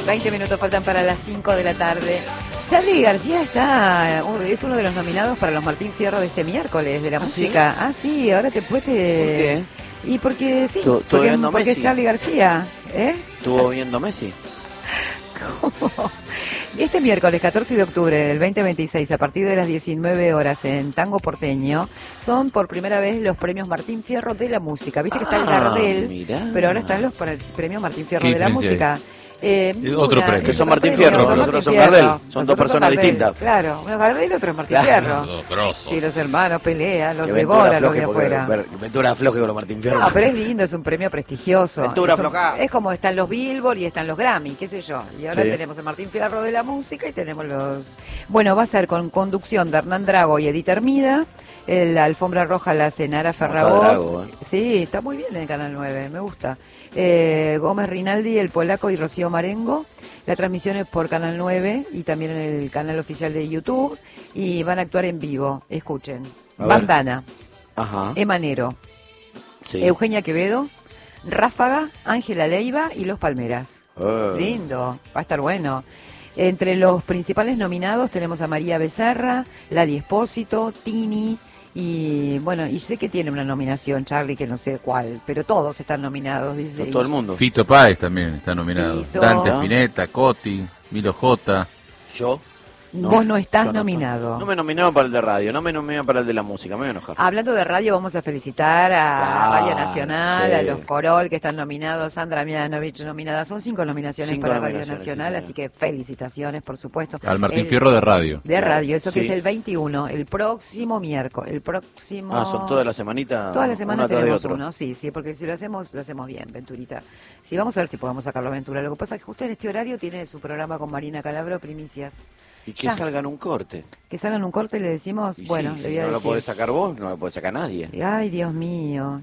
20 minutos faltan para las 5 de la tarde. Charly García es uno de los nominados para los Martín Fierro de este miércoles de la música. ¿Sí? Ah, sí, ahora te puedes... ¿Por qué? Y porque sí, ¿Estuvo viendo porque Messi? es Charly García. ¿Estuvo viendo Messi? ¿Cómo? Este miércoles 14 de octubre del 2026, a partir de las 19 horas en Tango Porteño, son por primera vez los premios Martín Fierro de la música. Viste que está el Gardel, mirá. pero ahora están los premios Martín Fierro ¿Qué de la diferencia música. Otro premio. Que son otro Martín premio, Fierro, son los otros son Martín Gardel. Fierro. Son Los dos otros personas Gardel, distintas. Claro, uno es Gardel y otro es Martín Claro. Fierro. Los grosos. Sí, los hermanos pelean, los Que Ventura devoran los de afloje, porque afuera. Ventura afloje con los Martín Fierro. No, pero es lindo, es un premio prestigioso. Ventura, es, aflojá. es como están los Billboard y están los Grammy, qué sé yo. Y ahora Sí. tenemos el Martín Fierro de la música y tenemos los... Bueno, va a ser con conducción de Hernán Drago y Edith Hermida. La alfombra roja la hace Nara Ferragó. Drago, Sí, está muy bien en el Canal 9, me gusta. Gómez Rinaldi, El Polaco y Rocío Marengo. La transmisión es por Canal 9 y también en el canal oficial de YouTube. Y van a actuar en vivo, escuchen. A ver. Bandana, Ajá. Emanero, Sí. Eugenia Quevedo, Ráfaga, Ángela Leiva y Los Palmeras. Lindo, va a estar bueno. Entre los principales nominados tenemos a María Becerra, Lali Espósito, Tini y bueno, y sé que tiene una nominación, Charly, que no sé cuál, pero todos están nominados. Todo el mundo. Fito Páez también está nominado. Fito. Dante Spinetta, Coti, Milo J. Yo. Vos no estás yo no nominado. No me nominaron para el de radio, no me nominaron para el de la música, me voy a enojar. Hablando de radio, vamos a felicitar a Claro, Radio Nacional, sí. a los Corol que están nominados, Sandra Mianovich nominada. Son 5 nominaciones 5 para Radio nominaciones, Nacional, sí, así que felicitaciones, por supuesto. Al Martín El- Fierro de radio. De radio, eso que Sí. es el 21, el próximo miércoles, el próximo... Ah, son toda la semanita. Toda la semana uno atrás de tenemos otro. uno, sí, porque si lo hacemos bien, Venturita. Sí, vamos a ver si podemos sacarlo, Ventura. Lo que pasa es que justo en este horario tiene su programa con Marina Calabro, Primicias. Y que Ya. salgan un corte. Que salgan un corte y le decimos, Y bueno, sí, le si voy a no lo decir. podés sacar vos, no lo podés sacar nadie. Ay, Dios mío.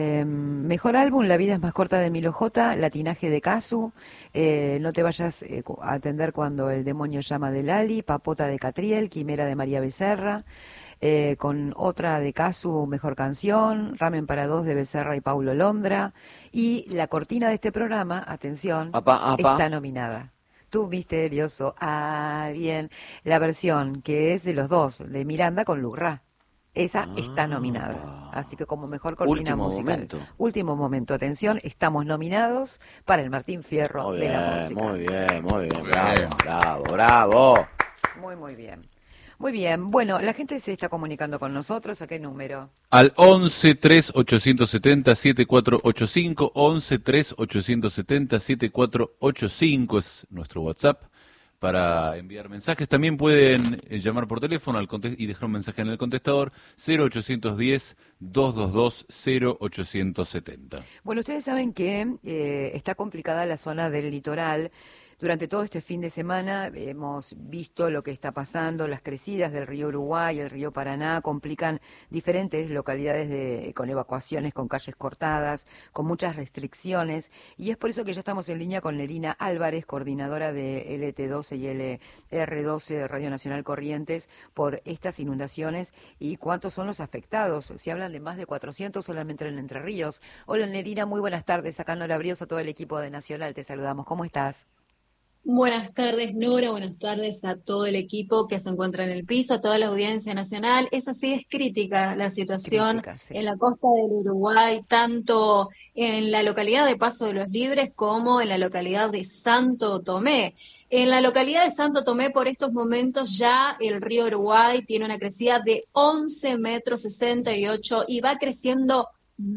Mejor álbum, La vida es más corta de Milo J, Latinaje de Casu, No te vayas a atender cuando el demonio llama de Lali, Papota de Catriel, Quimera de María Becerra, con otra de Casu, Mejor Canción, Ramen para dos de Becerra y Paulo Londra, y la cortina de este programa, atención, Apa. está nominada. Tu misterioso alguien, la versión que es de los dos, de Miranda con Lurra. Esa está nominada. Así que como mejor cortina Último musical. momento. Último momento. Atención, estamos nominados para el Martín Fierro Muy de la bien, música. muy bien, muy bien. Muy Bravo, bien. bravo. Muy, muy bien. Muy bien. Bueno, la gente se está comunicando con nosotros. ¿A qué número? Al 11 3 870 7485, 11 3 870 7485 es nuestro WhatsApp para enviar mensajes. También pueden llamar por teléfono y dejar un mensaje en el contestador 0810 222 0870. Bueno, ustedes saben que está complicada la zona del litoral. Durante todo este fin de semana hemos visto lo que está pasando, las crecidas del río Uruguay, el río Paraná, complican diferentes localidades con evacuaciones, con calles cortadas, con muchas restricciones, y es por eso que ya estamos en línea con Nerina Álvarez, coordinadora de LT12 y LR12 de Radio Nacional Corrientes, por estas inundaciones y cuántos son los afectados. Se hablan de más de 400 solamente en Entre Ríos. Hola Nerina, muy buenas tardes, acá Nora Brioso, todo el equipo de Nacional, te saludamos, ¿cómo estás? Buenas tardes, Nora. Buenas tardes a todo el equipo que se encuentra en el piso, a toda la audiencia nacional. Es así, es crítica la situación Crítica, sí. en la costa del Uruguay, tanto en la localidad de Paso de los Libres como en la localidad de Santo Tomé. En la localidad de Santo Tomé, por estos momentos, ya el río Uruguay tiene una crecida de 11 metros 68 y va creciendo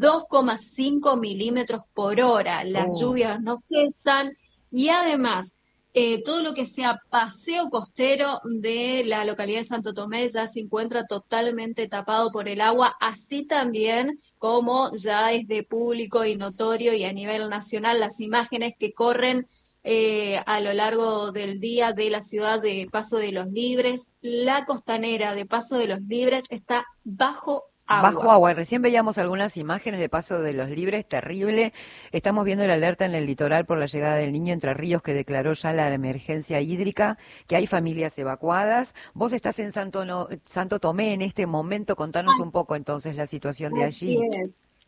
2,5 milímetros por hora. Las lluvias no cesan y además todo lo que sea paseo costero de la localidad de Santo Tomé ya se encuentra totalmente tapado por el agua, así también como ya es de público y notorio y a nivel nacional las imágenes que corren a lo largo del día de la ciudad de Paso de los Libres. La costanera de Paso de los Libres está bajo agua. Bajo agua. Recién veíamos algunas imágenes de Paso de los Libres, terrible. Estamos viendo la alerta en el litoral por la llegada del niño Entre Ríos, que declaró ya la emergencia hídrica, que hay familias evacuadas. Vos estás en Santo Tomé en este momento, contanos un poco entonces la situación de Así allí. es.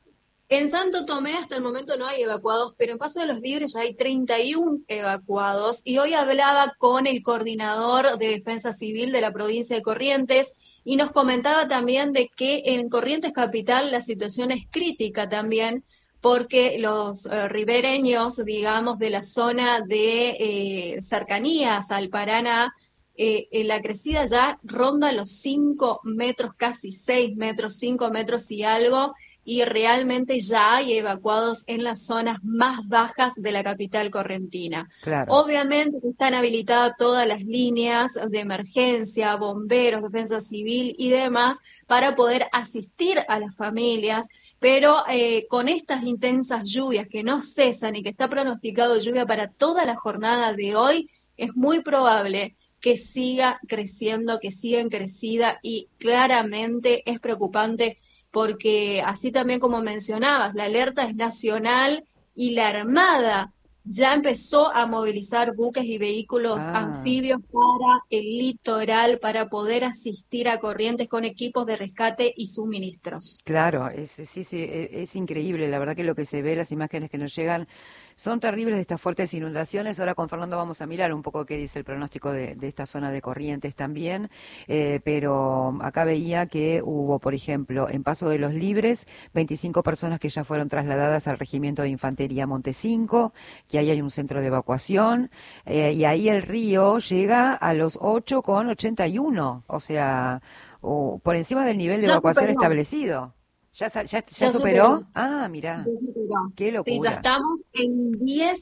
En Santo Tomé hasta el momento no hay evacuados, pero en Paso de los Libres ya hay 31 evacuados. Y hoy hablaba con el coordinador de Defensa Civil de la provincia de Corrientes y nos comentaba también de que en Corrientes Capital la situación es crítica también, porque los ribereños, digamos, de la zona de cercanías al Paraná, la crecida ya ronda los 5 metros, casi 6 metros, 5 metros y algo, y realmente ya hay evacuados en las zonas más bajas de la capital correntina. Claro. Obviamente están habilitadas todas las líneas de emergencia, bomberos, defensa civil y demás para poder asistir a las familias, pero con estas intensas lluvias que no cesan y que está pronosticado lluvia para toda la jornada de hoy, es muy probable que siga creciendo, que siga en crecida y claramente es preocupante porque así también como mencionabas, la alerta es nacional y la Armada ya empezó a movilizar buques y vehículos anfibios para el litoral para poder asistir a Corrientes con equipos de rescate y suministros. Claro, sí, es increíble, la verdad que lo que se ve, las imágenes que nos llegan son terribles de estas fuertes inundaciones. Ahora con Fernando vamos a mirar un poco qué dice el pronóstico de esta zona de Corrientes también, pero acá veía que hubo, por ejemplo, en Paso de los Libres, 25 personas que ya fueron trasladadas al Regimiento de Infantería Monte 5, que ahí hay un centro de evacuación, y ahí el río llega a los 8,81, o sea, por encima del nivel de Ya evacuación superó. establecido. ¿Ya Ya superó? Ah, mirá, Ya superó. qué Sí, ya locura. estamos en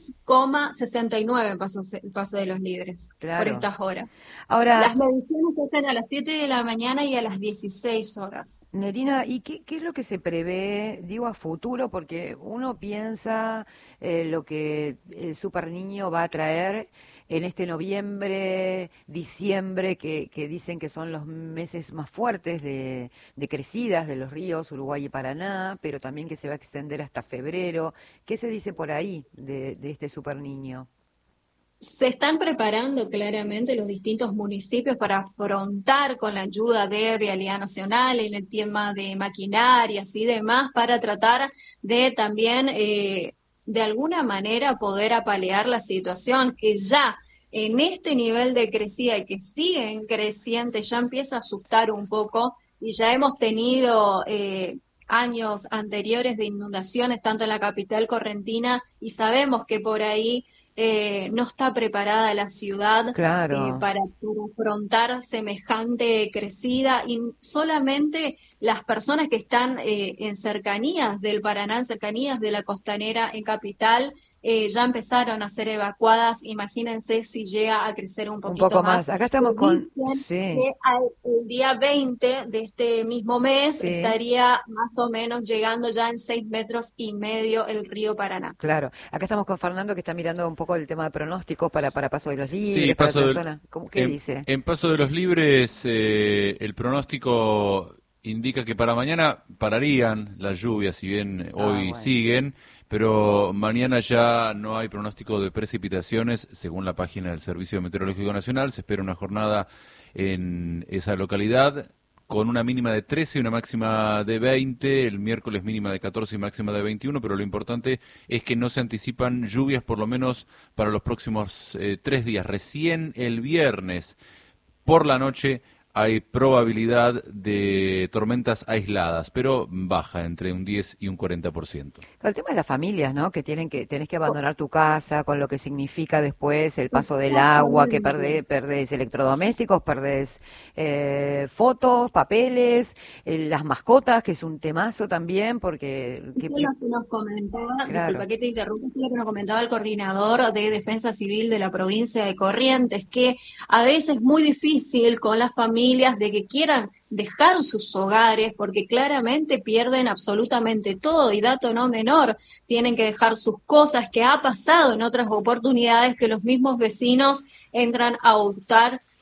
10,69 en Paso de los Libres por Claro. estas horas. Ahora, Las mediciones están a las 7 de la mañana y a las 16 horas. Nerina, ¿y qué es lo que se prevé, digo, a futuro? Porque uno piensa lo que el Super Niño va a traer en este noviembre, diciembre, que dicen que son los meses más fuertes de crecidas de los ríos Uruguay y Paraná, pero también que se va a extender hasta febrero. ¿Qué se dice por ahí de este Super Niño? Se están preparando claramente los distintos municipios para afrontar con la ayuda de Vialidad Nacional en el tema de maquinarias y demás para tratar de también de alguna manera poder apalear la situación que ya en este nivel de crecida y que sigue en creciente ya empieza a asustar un poco y ya hemos tenido años anteriores de inundaciones tanto en la capital correntina y sabemos que por ahí no está preparada la ciudad Claro. para afrontar semejante crecida y solamente las personas que están en cercanías del Paraná, en cercanías de la costanera en capital, ya empezaron a ser evacuadas. Imagínense si llega a crecer un poquito más. Acá estamos con... Dicen Sí. que el día 20 de este mismo mes Sí. estaría más o menos llegando ya en 6,5 metros el río Paraná. Claro, acá estamos con Fernando que está mirando un poco el tema de pronósticos para Paso de los Libres, Sí, para Paso otra de- zona. ¿Qué dice? En Paso de los Libres, el pronóstico indica que para mañana pararían las lluvias, si bien hoy bueno. siguen, pero mañana ya no hay pronóstico de precipitaciones, según la página del Servicio Meteorológico Nacional. Se espera una jornada en esa localidad con una mínima de 13 y una máxima de 20, el miércoles mínima de 14 y máxima de 21, pero lo importante es que no se anticipan lluvias por lo menos para los próximos 3 días. Recién el viernes por la noche hay probabilidad de tormentas aisladas, pero baja, entre un 10 y un 40%. El tema de las familias, ¿no? Que tenés que abandonar tu casa, con lo que significa después el paso del agua, que perdés electrodomésticos, perdés fotos, papeles, las mascotas, que es un temazo también, porque... Eso es lo que nos comentaba, Claro. disculpa que te interrumpa, eso es lo que nos comentaba el coordinador de Defensa Civil de la provincia de Corrientes, que a veces es muy difícil con las familias de que quieran dejar sus hogares porque claramente pierden absolutamente todo y dato no menor, tienen que dejar sus cosas, que ha pasado en otras oportunidades que los mismos vecinos entran a hurtar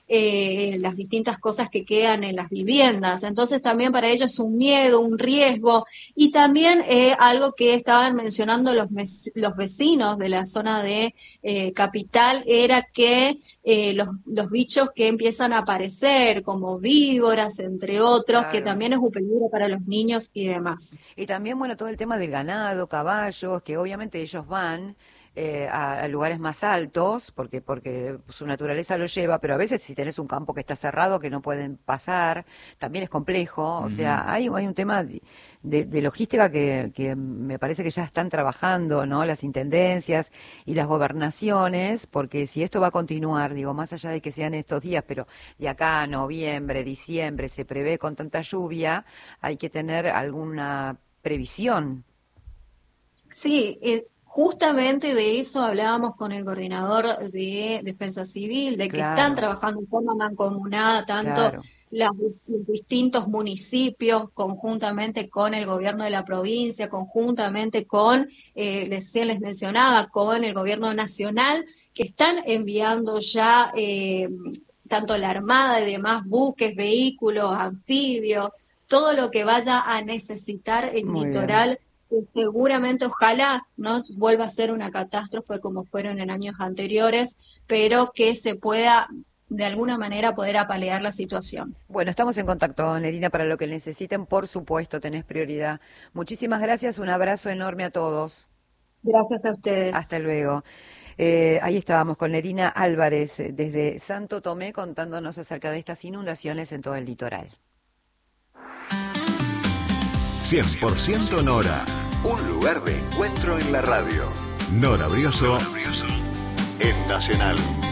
las distintas cosas que quedan en las viviendas. Entonces también para ellos es un miedo, un riesgo, y también algo que estaban mencionando los vecinos de la zona de Capital era que los bichos que empiezan a aparecer, como víboras, entre otros, Claro. que también es un peligro para los niños y demás. Y también, bueno, todo el tema del ganado, caballos, que obviamente ellos van a lugares más altos, porque su naturaleza lo lleva, pero a veces si tenés un campo que está cerrado, que no pueden pasar, también es complejo. O sea, hay un tema de logística que me parece que ya están trabajando, ¿no? Las intendencias y las gobernaciones, porque si esto va a continuar, digo, más allá de que sean estos días, pero de acá a noviembre, diciembre, se prevé con tanta lluvia, hay que tener alguna previsión. Sí, justamente de eso hablábamos con el coordinador de Defensa Civil, de que están Claro, trabajando en forma mancomunada tanto claro. los distintos municipios, conjuntamente con el gobierno de la provincia, conjuntamente con, recién les mencionaba, con el gobierno nacional, que están enviando ya tanto la Armada y demás buques, vehículos, anfibios, todo lo que vaya a necesitar el Muy bien. litoral, que seguramente ojalá no vuelva a ser una catástrofe como fueron en años anteriores, pero que se pueda de alguna manera poder apalear la situación. Bueno, estamos en contacto, Nerina, para lo que necesiten, por supuesto, tenés prioridad. Muchísimas gracias, un abrazo enorme a todos. Gracias a ustedes. Hasta luego. Ahí estábamos con Nerina Álvarez desde Santo Tomé contándonos acerca de estas inundaciones en todo el litoral. 100% Nora. Un lugar de encuentro en la radio. Nora Brioso en Nacional.